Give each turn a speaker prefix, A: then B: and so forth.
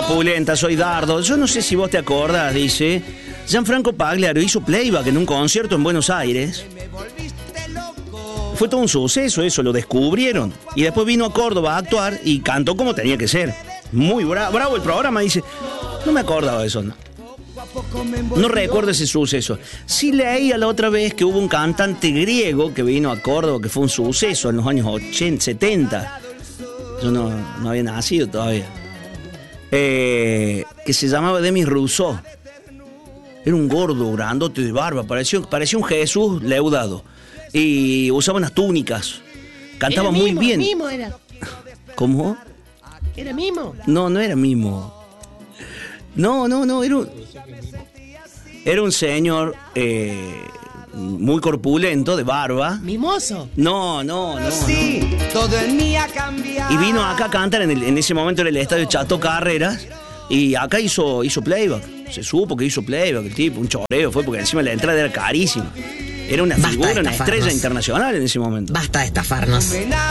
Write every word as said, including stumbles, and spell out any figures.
A: Hola, Pulenta, soy Dardo. Yo no sé si vos te acordás, dice. Gianfranco Pagliaro hizo playback en un concierto en Buenos Aires. Fue todo un suceso eso, lo descubrieron. Y después vino a Córdoba a actuar y cantó como tenía que ser. Muy bra- bravo el programa, dice. No me acordaba de eso, ¿no? No recuerdo ese suceso. Sí leía la otra vez que hubo un cantante griego que vino a Córdoba, que fue un suceso en los años ochenta, setenta. Yo no, no había nacido todavía. Eh, que se llamaba Demis Rousseau. Era un gordo, grandote de barba, parecía, parecía un Jesús leudado. Y usaba unas túnicas. Cantaba
B: era
A: muy
B: mimo,
A: bien.
B: Mimo era.
A: ¿Cómo?
B: ¿Era mimo?
A: No, no era mimo. No, no, no, era un, era un señor eh, muy corpulento, de barba.
B: ¿Mimoso?
A: No, no, no,
C: Sí,
A: no.
C: todo en mí ha cambiado.
A: Y vino acá a cantar, en, el, en ese momento en el estadio Chato Carreras, y acá hizo, hizo playback. Se supo que hizo playback el tipo, un choreo fue, porque encima la entrada era carísima. Era una
D: Basta
A: figura,
D: de
A: una
D: estafarnos.
A: estrella internacional en ese momento.
D: Basta de estafarnos.